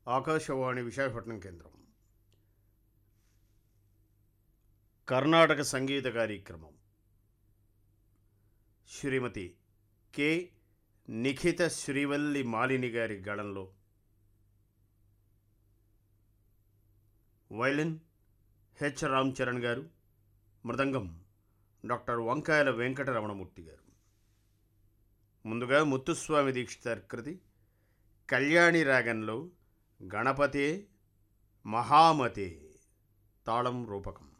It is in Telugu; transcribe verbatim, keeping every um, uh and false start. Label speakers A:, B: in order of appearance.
A: ఆకాశవాణి విశాఖపట్నం కేంద్రం. కర్ణాటక సంగీత కార్యక్రమం. శ్రీమతి కె నిఖిత శ్రీవల్లి మాలిని గారి గళంలో వైలిన్ హెచ్ రామ్ చరణ్ గారు, మృదంగం డాక్టర్ వంకాయల వెంకటరమణమూర్తి గారు. ముందుగా ముత్తుస్వామి దీక్షితార్ కృతి కళ్యాణి రాగంలో గణపతే మహామతే తాళం రూపకం.